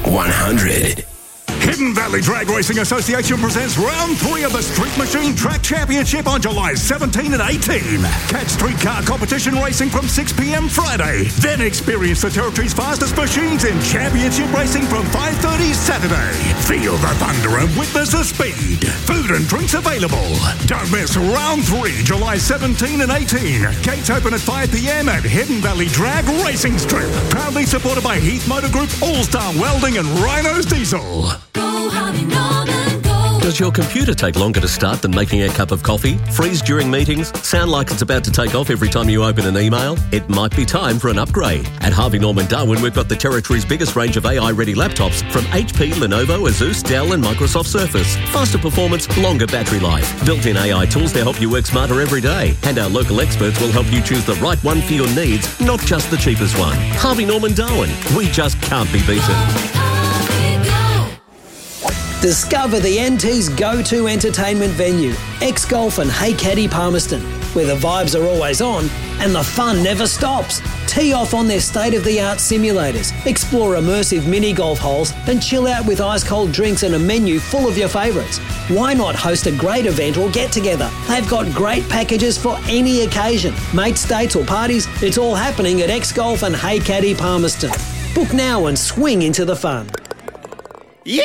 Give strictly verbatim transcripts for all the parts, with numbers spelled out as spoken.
one hundred. Hidden Valley Drag Racing Association presents round three of the Street Machine Track Championship on July seventeenth and eighteenth. Catch streetcar competition racing from six p.m. Friday. Then experience the territory's fastest machines in championship racing from five thirty Saturday. Feel the thunder and witness the speed. Food and drinks available. Don't miss round three, July seventeenth and eighteenth. Gates open at five p.m. at Hidden Valley Drag Racing Strip. Proudly supported by Heath Motor Group, All Star Welding and Rhinos Diesel. Go, Harvey Norman, go. Does your computer take longer to start than making a cup of coffee? Freeze during meetings? Sound like it's about to take off every time you open an email? It might be time for an upgrade. At Harvey Norman Darwin, we've got the territory's biggest range of A I-ready laptops from H P, Lenovo, Asus, Dell and Microsoft Surface. Faster performance, longer battery life. Built-in A I tools to help you work smarter every day. And our local experts will help you choose the right one for your needs, not just the cheapest one. Harvey Norman Darwin. We just can't be beaten. Discover the N T's go-to entertainment venue, X-Golf and Hey Caddy Palmerston, where the vibes are always on and the fun never stops. Tee off on their state-of-the-art simulators, explore immersive mini-golf holes and chill out with ice-cold drinks and a menu full of your favourites. Why not host a great event or get-together? They've got great packages for any occasion. Mates, dates or parties, it's all happening at X-Golf and Hey Caddy Palmerston. Book now and swing into the fun. Yeah!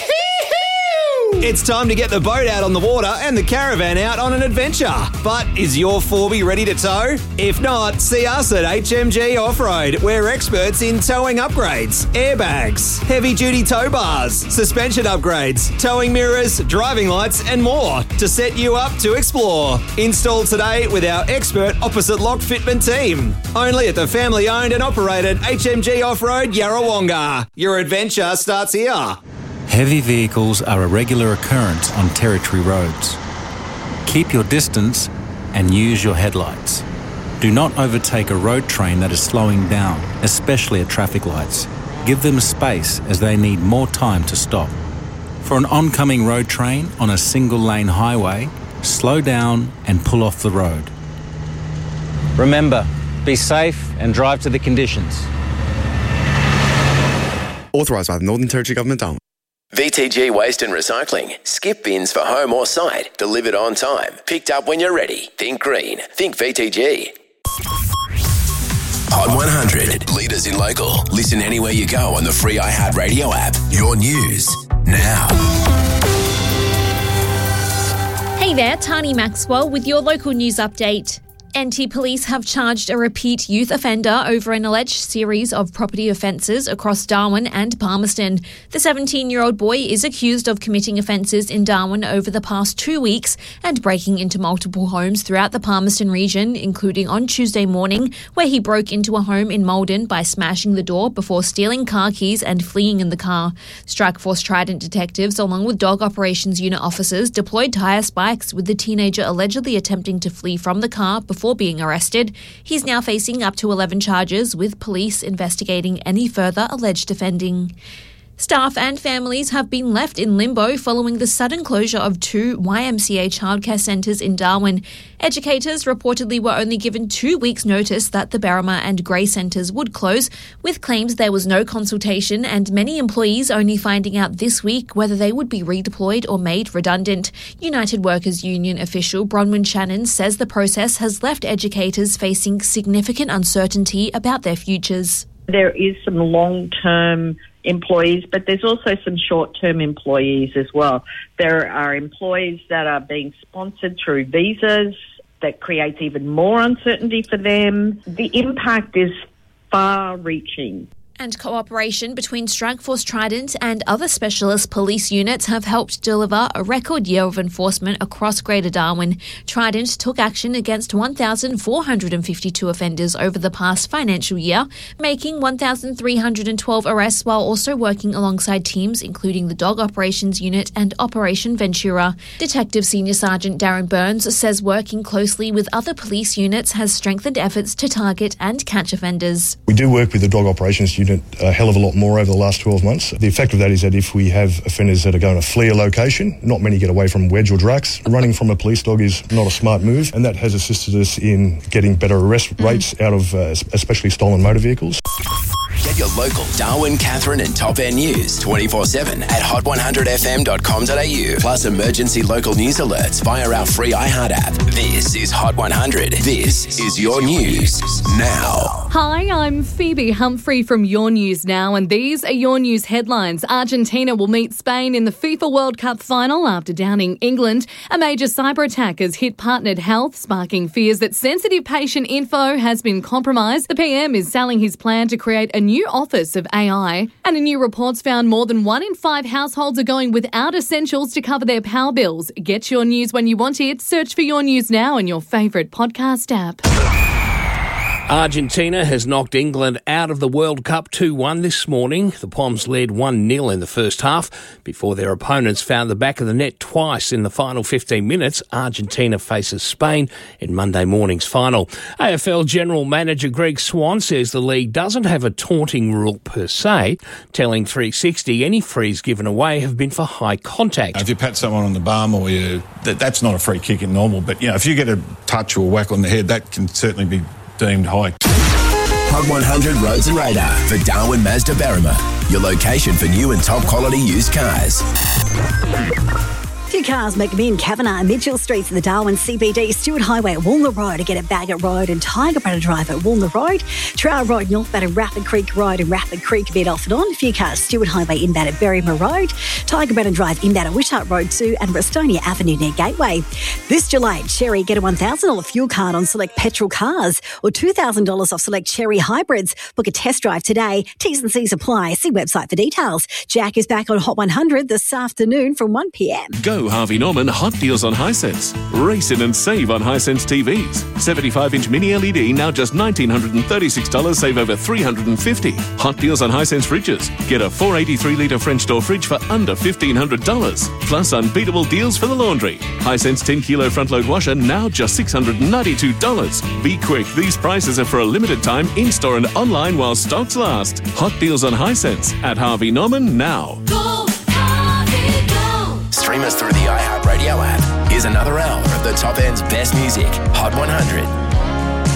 It's time to get the boat out on the water and the caravan out on an adventure. But is your four B ready to tow? If not, see us at H M G Off-Road. We're experts in towing upgrades, airbags, heavy-duty tow bars, suspension upgrades, towing mirrors, driving lights and more to set you up to explore. Install today with our expert opposite lock fitment team. Only at the family-owned and operated H M G Off-Road Yarrawonga. Your adventure starts here. Heavy vehicles are a regular occurrence on territory roads. Keep your distance and use your headlights. Do not overtake a road train that is slowing down, especially at traffic lights. Give them space as they need more time to stop. For an oncoming road train on a single-lane highway, slow down and pull off the road. Remember, be safe and drive to the conditions. Authorised by the Northern Territory Government, Darwin. V T G Waste and Recycling. Skip bins for home or site. Delivered on time. Picked up when you're ready. Think green. Think V T G. Hot one hundred. Leaders in local. Listen anywhere you go on the free iHeartRadio app. Your news now. Hey there, Tani Maxwell with your local news update. N T Police have charged a repeat youth offender over an alleged series of property offences across Darwin and Palmerston. The seventeen-year-old boy is accused of committing offences in Darwin over the past two weeks and breaking into multiple homes throughout the Palmerston region, including on Tuesday morning, where he broke into a home in Malden by smashing the door before stealing car keys and fleeing in the car. Strikeforce Trident detectives, along with Dog Operations Unit officers, deployed tyre spikes with the teenager allegedly attempting to flee from the car before being arrested. He's now facing up to eleven charges, with police investigating any further alleged offending. Staff and families have been left in limbo following the sudden closure of two Y M C A childcare centres in Darwin. Educators reportedly were only given two weeks' notice that the Berrima and Grey centres would close, with claims there was no consultation and many employees only finding out this week whether they would be redeployed or made redundant. United Workers Union official Bronwyn Shannon says the process has left educators facing significant uncertainty about their futures. There is some long-term employees, but there's also some short-term employees as well. There are employees that are being sponsored through visas. That creates even more uncertainty for them. The impact is far-reaching. And cooperation between Strikeforce Trident and other specialist police units have helped deliver a record year of enforcement across Greater Darwin. Trident took action against one thousand four hundred fifty-two offenders over the past financial year, making one thousand three hundred twelve arrests while also working alongside teams including the Dog Operations Unit and Operation Ventura. Detective Senior Sergeant Darren Burns says working closely with other police units has strengthened efforts to target and catch offenders. We do work with the Dog Operations Unit a hell of a lot more over the last twelve months. The effect of that is that if we have offenders that are going to flee a location, not many get away from Wedge or Drax. Running from a police dog is not a smart move, and that has assisted us in getting better arrest rates mm. out of uh, especially stolen motor vehicles. Get your local Darwin, Catherine and Top End news twenty-four seven at hot one hundred f m dot com dot a u. Plus emergency local news alerts via our free iHeart app. This is Hot one hundred. This is your news now. Hi, I'm Phoebe Humphrey from Your News Now, and these are your news headlines. Argentina will meet Spain in the FIFA World Cup final after downing England. A major cyber attack has hit Partnered Health, sparking fears that sensitive patient info has been compromised. The P M is selling his plan to create a new office of A I. And a new report's found more than one in five households are going without essentials to cover their power bills. Get your news when you want it. Search for Your News Now in your favourite podcast app. Argentina has knocked England out of the World Cup two one this morning. The Poms led one nil in the first half before their opponents found the back of the net twice in the final fifteen minutes. Argentina faces Spain in Monday morning's final. A F L General Manager Greg Swan says the league doesn't have a taunting rule per se, telling three sixty any frees given away have been for high contact. If you pat someone on the bum or you, that, that's not a free kick in normal, but you know, if you get a touch or whack on the head, that can certainly be deemed high. Hot one hundred Roads and Radar for Darwin Mazda Berrima, your location for new and top quality used cars. Few cars make them in Kavanagh and Mitchell Streets in the Darwin C B D, Stewart Highway at Walner Road, again at Bagot Road and Tiger Banner Drive at Walner Road, Trowell Road, Northbat and Rapid Creek Road and Rapid Creek mid off and on. A few cars, Stewart Highway inbound at Berrima Road, Tiger Banner Drive inbound at Wishart Road two and Brestonia Avenue near Gateway. This July, Cherry get a one thousand dollars fuel card on select petrol cars or two thousand dollars off select Cherry hybrids. Book a test drive today. T's and C's apply. See website for details. Jack is back on Hot one hundred this afternoon from one p m. Go Harvey Norman Hot Deals on Hisense. Race in and save on Hisense T Vs. seventy-five inch mini L E D now just one thousand nine hundred thirty-six dollars, save over three hundred fifty dollars. Hot Deals on Hisense fridges. Get a four eighty-three litre French door fridge for under fifteen hundred dollars. Plus unbeatable deals for the laundry. Hisense ten kilo front load washer now just six hundred ninety-two dollars. Be quick, these prices are for a limited time in-store and online while stocks last. Hot Deals on Hisense at Harvey Norman now. Go, Harvey, go. Stream us through the iHeartRadio app. Here's another hour of the top end's best music. Hot one hundred.